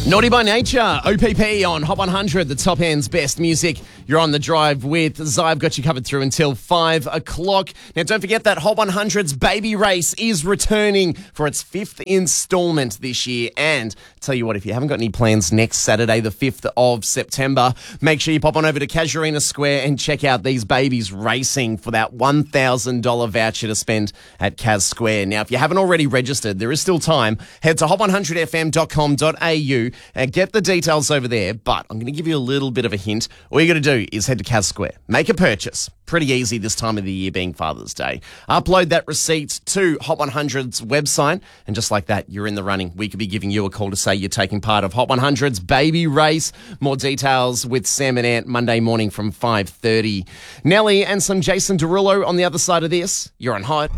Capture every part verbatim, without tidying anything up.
Naughty by Nature, O P P on Hot one hundred, the top end's best music. You're on the drive with Zive, got you covered through until five o'clock. Now, don't forget that Hot one hundred's Baby Race is returning for its fifth instalment this year. And tell you what, if you haven't got any plans next Saturday, the fifth of September, make sure you pop on over to Casuarina Square and check out these babies racing for that one thousand dollars voucher to spend at Cas Square. Now, if you haven't already registered, there is still time. Head to hot one hundred f m dot com dot a u and get the details over there. But I'm going to give you a little bit of a hint. All you got to do is head to Cas Square. Make a purchase. Pretty easy this time of the year being Father's Day. Upload that receipt to Hot one hundred's website. And just like that, you're in the running. We could be giving you a call to say you're taking part of Hot one hundred's Baby Race. More details with Sam and Ant Monday morning from five thirty. Nelly and some Jason Derulo on the other side of this. You're on Hot.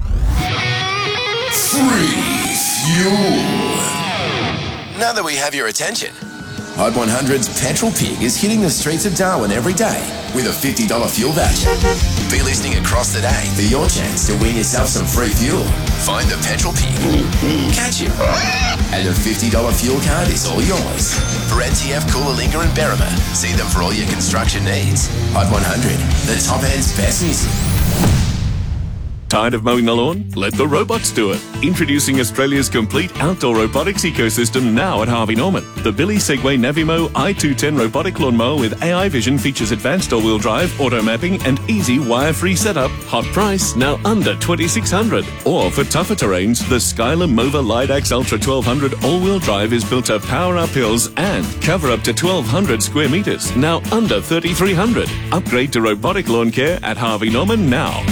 Free fuel. Now that we have your attention, Hot one hundred's Petrol Pig is hitting the streets of Darwin every day with a fifty dollars fuel voucher. Be listening across the day for your chance to win yourself some free fuel. Find the Petrol Pig, catch him, and a fifty dollars fuel card is all yours. For N T F, Coolalingga and Berrima, see them for all your construction needs. Hot one hundred, the top end's best music. Tired of mowing the lawn? Let the robots do it. Introducing Australia's complete outdoor robotics ecosystem now at Harvey Norman. The Billy Segway Navimo i two ten robotic lawnmower with A I vision features advanced all-wheel drive, auto mapping and easy wire-free setup. Hot price, now under twenty-six hundred dollars. Or for tougher terrains, the Skyler Mova Lidax Ultra twelve hundred all-wheel drive is built to power up hills and cover up to twelve hundred square metres, now under thirty-three hundred dollars. Upgrade to robotic lawn care at Harvey Norman now.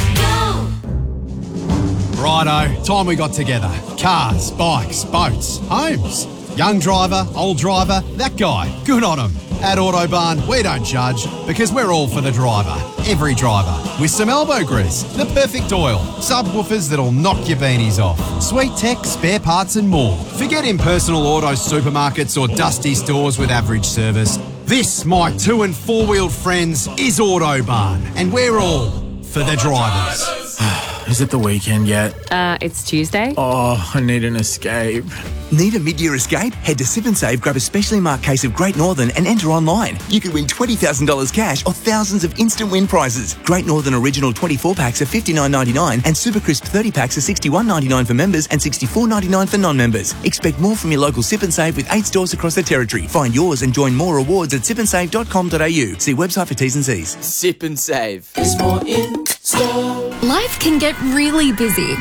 Righto, time we got together. Cars, bikes, boats, homes. Young driver, old driver, that guy, good on him. At Autobarn, we don't judge because we're all for the driver. Every driver. With some elbow grease, the perfect oil, subwoofers that'll knock your beanies off, sweet tech, spare parts and more. Forget impersonal auto supermarkets or dusty stores with average service. This, my two and four-wheeled friends, is Autobarn. And we're all for the drivers. Is it the weekend yet? Uh, it's Tuesday. Oh, I need an escape. Need a mid-year escape? Head to Sip and Save, grab a specially marked case of Great Northern and enter online. You could win twenty thousand dollars cash or thousands of instant win prizes. Great Northern Original twenty-four packs are fifty-nine ninety-nine and Super Crisp thirty packs are sixty-one ninety-nine for members and sixty-four ninety-nine for non-members. Expect more from your local Sip and Save with eight stores across the territory. Find yours and join more rewards at sip and save dot com dot a u. See website for T's and C's. Sip and Save. There's more in store. Life can get really busy.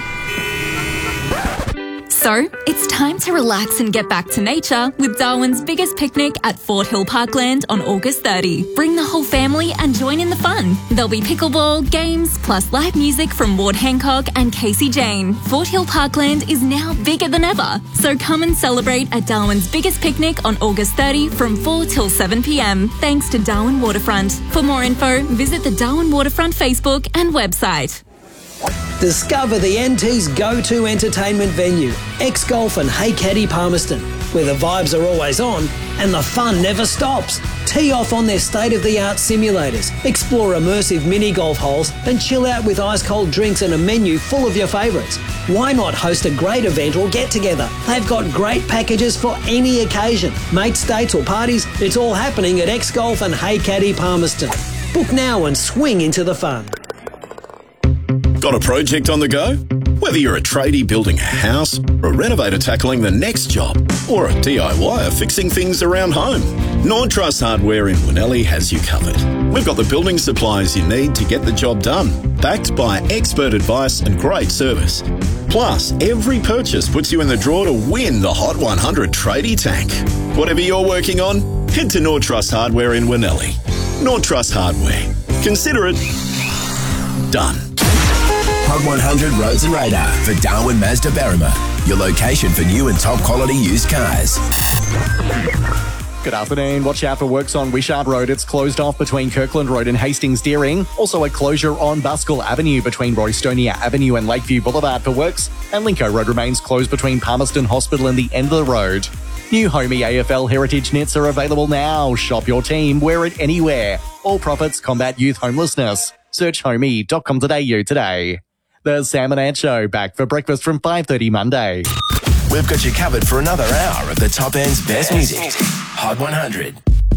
So, it's time to relax and get back to nature with Darwin's biggest picnic at Fort Hill Parkland on August thirtieth. Bring the whole family and join in the fun. There'll be pickleball, games, plus live music from Ward Hancock and Casey Jane. Fort Hill Parkland is now bigger than ever, so come and celebrate at Darwin's biggest picnic on August thirtieth from four till seven p m, thanks to Darwin Waterfront. For more info, visit the Darwin Waterfront Facebook and website. Discover the N T's go-to entertainment venue, X-Golf and Hey Caddy Palmerston, where the vibes are always on and the fun never stops. Tee off on their state-of-the-art simulators, explore immersive mini-golf holes and chill out with ice-cold drinks and a menu full of your favourites. Why not host a great event or get-together? They've got great packages for any occasion. Mates, dates or parties, it's all happening at X-Golf and Hey Caddy Palmerston. Book now and swing into the fun. Got a project on the go? Whether you're a tradie building a house, or a renovator tackling the next job, or a D I Y fixing things around home, Nord Truss Hardware in Winnelli has you covered. We've got the building supplies you need to get the job done, backed by expert advice and great service. Plus, every purchase puts you in the draw to win the Hot one hundred Tradie Tank. Whatever you're working on, head to Nord Truss Hardware in Winnelli. Nord Truss Hardware. Consider it done. Hot one hundred Roads and Radar for Darwin Mazda Berrima, your location for new and top quality used cars. Good afternoon. Watch out for works on Wishart Road. It's closed off between Kirkland Road and Hastings Deering. Also a closure on Buskell Avenue between Roystonia Avenue and Lakeview Boulevard for works. And Linco Road remains closed between Palmerston Hospital and the end of the road. New Homey A F L Heritage Knits are available now. Shop your team, wear it anywhere. All profits combat youth homelessness. Search homey dot com dot a u today. The Sam and Ant Show, back for breakfast from five thirty Monday. We've got you covered for another hour of the top end's best music. Hot one hundred.